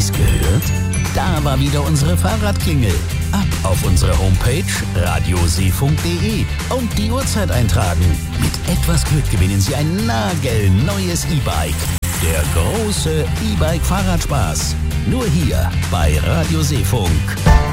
Sie es gehört? Da war wieder unsere Fahrradklingel. Ab auf unsere Homepage radioseefunk.de und die Uhrzeit eintragen. Mit etwas Glück gewinnen Sie ein nagelneues E-Bike. Der große E-Bike-Fahrradspaß. Nur hier bei Radio Seefunk.